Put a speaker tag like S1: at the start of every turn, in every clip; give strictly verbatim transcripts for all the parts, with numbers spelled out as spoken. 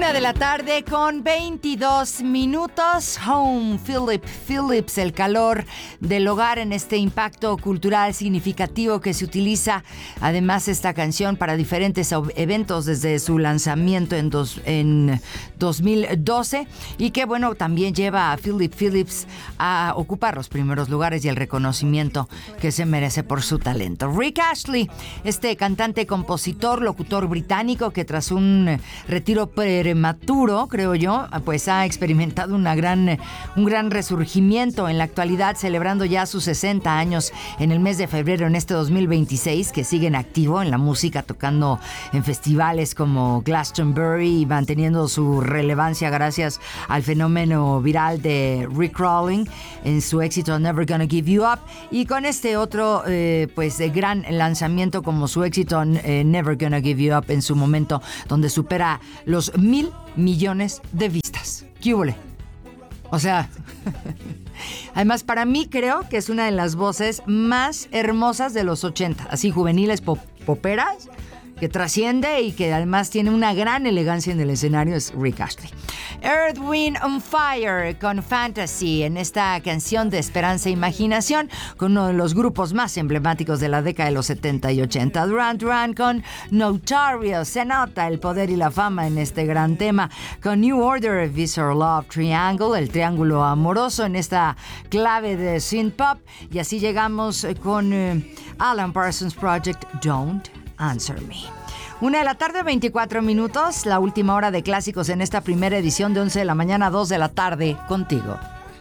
S1: Una de la tarde con veintidós minutos. Home, Philip Phillips, el calor del hogar en este impacto cultural significativo que se utiliza. Además, esta canción para diferentes eventos desde su lanzamiento en, dos, en dos mil doce. Y que, bueno, también lleva a Philip Phillips a ocupar los primeros lugares y el reconocimiento que se merece por su talento. Rick Astley, este cantante, compositor, locutor británico que tras un retiro prematuro, creo yo, pues ha experimentado una gran, un gran resurgimiento en la actualidad, celebrando ya sus sesenta años en el mes de febrero en este dos mil veintiséis, que sigue en activo en la música, tocando en festivales como Glastonbury y manteniendo su relevancia gracias al fenómeno viral de Rick Rolling en su éxito Never Gonna Give You Up, y con este otro eh, pues de gran lanzamiento como su éxito eh, Never Gonna Give You Up en su momento, donde supera los mil millones de vistas. ¿Qué húbole? O sea, además para mí creo que es una de las voces más hermosas de los ochenta, así juveniles, pop, poperas, que trasciende y que además tiene una gran elegancia en el escenario, es Rick Astley. Earth, Wind and Fire con Fantasy, en esta canción de esperanza e imaginación, con uno de los grupos más emblemáticos de la década de los setenta y ochenta. Duran Duran con Notorious, se nota el poder y la fama en este gran tema, con New Order, Visceral Love Triangle, el triángulo amoroso en esta clave de synth pop, y así llegamos con uh, Alan Parsons Project, Don't Answer Me. Una de la tarde, veinticuatro minutos, la última hora de clásicos en esta primera edición de once de la mañana a dos de la tarde, contigo.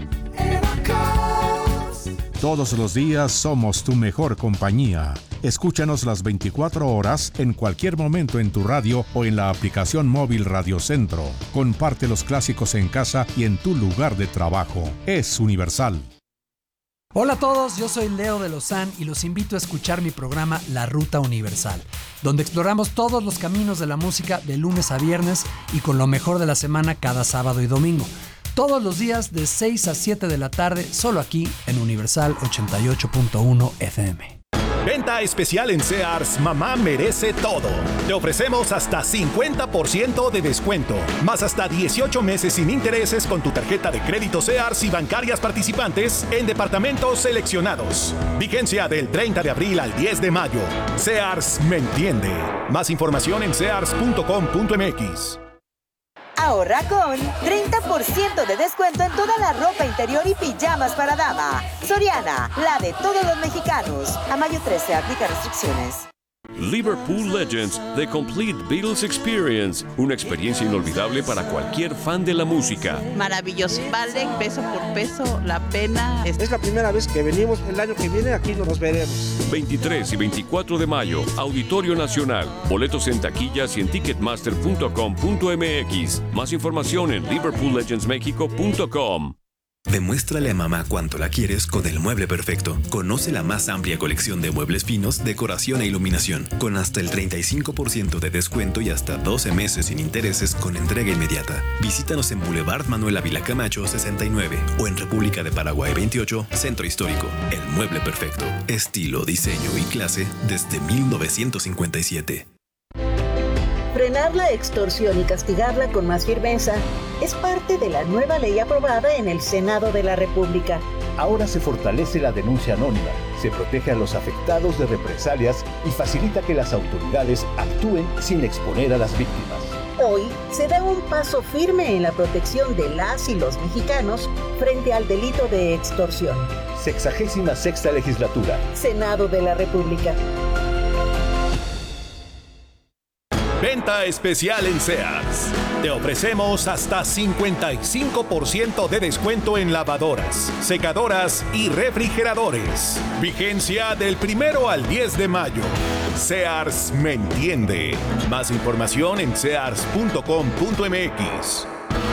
S2: Todos los días somos tu mejor compañía. Escúchanos las veinticuatro horas en cualquier momento en tu radio o en la aplicación móvil Radio Centro. Comparte los clásicos en casa y en tu lugar de trabajo. Es universal.
S3: Hola a todos, yo soy Leo de Lozán y los invito a escuchar mi programa La Ruta Universal, donde exploramos todos los caminos de la música de lunes a viernes y con lo mejor de la semana cada sábado y domingo. Todos los días de seis a siete de la tarde, solo aquí en Universal ochenta y ocho punto uno F M.
S4: Venta especial en Sears, mamá merece todo. Te ofrecemos hasta cincuenta por ciento de descuento, más hasta dieciocho meses sin intereses con tu tarjeta de crédito Sears y bancarias participantes en departamentos seleccionados. Vigencia del treinta de abril al diez de mayo. Sears me entiende. Más información en sears punto com punto m x.
S5: Ahorra con treinta por ciento de descuento en toda la ropa interior y pijamas para dama. Soriana, la de todos los mexicanos. A mayo trece, aplica restricciones.
S6: Liverpool Legends, The Complete Beatles Experience. Una experiencia inolvidable para cualquier fan de la música.
S7: Maravilloso. Vale peso por peso la pena.
S8: Es la primera vez que venimos. El año que viene aquí nos veremos.
S6: veintitrés y veinticuatro de mayo, Auditorio Nacional. Boletos en taquillas y en ticketmaster punto com punto m x. Más información en liverpool legends mexico punto com.
S9: Demuéstrale a mamá cuánto la quieres con el mueble perfecto. Conoce la más amplia colección de muebles finos, decoración e iluminación, con hasta el treinta y cinco por ciento de descuento y hasta doce meses sin intereses con entrega inmediata. Visítanos en Boulevard Manuel Ávila Camacho sesenta y nueve o en República de Paraguay veintiocho, Centro Histórico. El mueble perfecto. Estilo, diseño y clase desde mil novecientos cincuenta y siete.
S10: Frenar la extorsión y castigarla con más firmeza es parte de la nueva ley aprobada en el Senado de la República.
S11: Ahora se fortalece la denuncia anónima, se protege a los afectados de represalias y facilita que las autoridades actúen sin exponer a las víctimas.
S10: Hoy se da un paso firme en la protección de las y los mexicanos frente al delito de extorsión.
S11: Sexagésima sexta legislatura.
S10: Senado de la República.
S4: Venta especial en Sears. Te ofrecemos hasta cincuenta y cinco por ciento de descuento en lavadoras, secadoras y refrigeradores. Vigencia del primero al diez de mayo. Sears me entiende. Más información en sears punto com punto m x.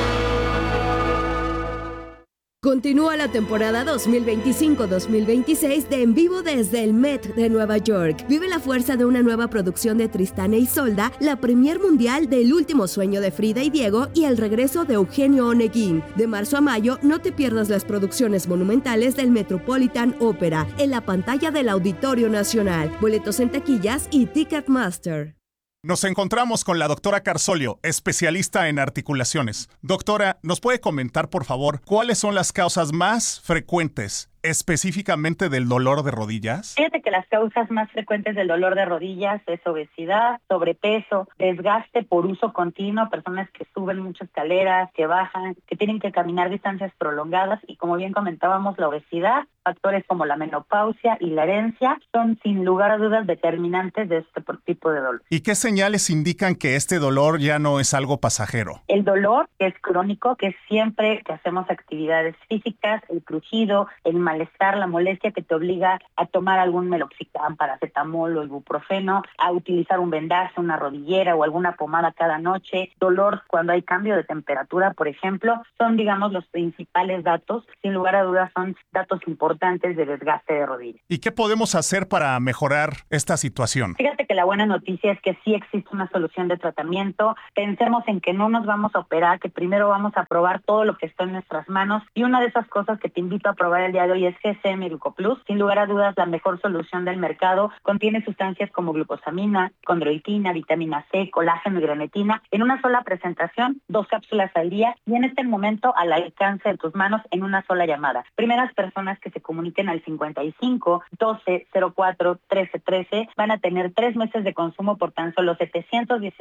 S12: Continúa la temporada dos mil veinticinco dos mil veintiséis de En Vivo desde el Met de Nueva York. Vive la fuerza de una nueva producción de Tristán e Isolda, la premier mundial del Último Sueño de Frida y Diego y el regreso de Eugenio Oneguín. De marzo a mayo, no te pierdas las producciones monumentales del Metropolitan Opera en la pantalla del Auditorio Nacional. Boletos en taquillas y Ticketmaster.
S13: Nos encontramos con la doctora Carsolio, especialista en articulaciones. Doctora, ¿nos puede comentar, por favor, cuáles son las causas más frecuentes específicamente del dolor de rodillas?
S14: Fíjate que las causas más frecuentes del dolor de rodillas es obesidad, sobrepeso, desgaste por uso continuo, personas que suben muchas escaleras, que bajan, que tienen que caminar distancias prolongadas y, como bien comentábamos, la obesidad, factores como la menopausia y la herencia son sin lugar a dudas determinantes de este tipo de dolor.
S13: ¿Y qué señales indican que este dolor ya no es algo pasajero?
S14: El dolor que es crónico, que es siempre que hacemos actividades físicas, el crujido, el malestar, la molestia que te obliga a tomar algún meloxicam, paracetamol o ibuprofeno, a utilizar un vendaje, una rodillera o alguna pomada cada noche, dolor cuando hay cambio de temperatura, por ejemplo, son, digamos, los principales datos. Sin lugar a dudas son datos importantes de desgaste de rodillas.
S13: ¿Y qué podemos hacer para mejorar esta situación?
S14: Fíjate que la buena noticia es que sí existe una solución de tratamiento. Pensemos en que no nos vamos a operar, que primero vamos a probar todo lo que está en nuestras manos, y una de esas cosas que te invito a probar el día de hoy es G C M Glucoplus. Sin lugar a dudas, la mejor solución del mercado. Contiene sustancias como glucosamina, condroitina, vitamina C, colágeno y grenetina en una sola presentación, dos cápsulas al día, y en este momento al alcance de tus manos en una sola llamada. Primeras personas que se comuniquen al cincuenta y cinco, doce, cero cuatro, trece, trece van a tener tres meses de consumo por tan solo setecientos diecinueve